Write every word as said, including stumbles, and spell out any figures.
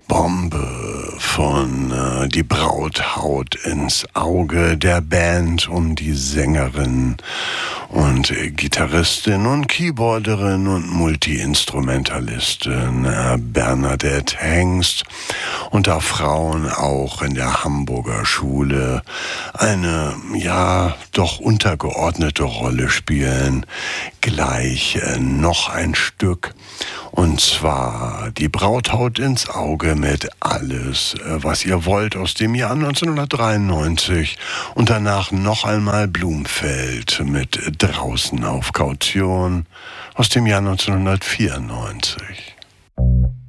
Bombe von äh, Die Braut haut ins Auge, der Band um die Sängerin und äh, Gitarristin und Keyboarderin und Multi-Instrumentalistin äh, Bernadette Hengst, und da Frauen auch in der Hamburger Schule eine, ja, doch untergeordnete Rolle spielen, gleich äh, noch ein Stück. Und zwar Die Braut haut ins Auge mit Alles, was ihr wollt, aus dem Jahr neunzehnhundertdreiundneunzig. Und danach noch einmal Blumfeld mit Draußen auf Kaution aus dem Jahr neunzehnhundertvierundneunzig.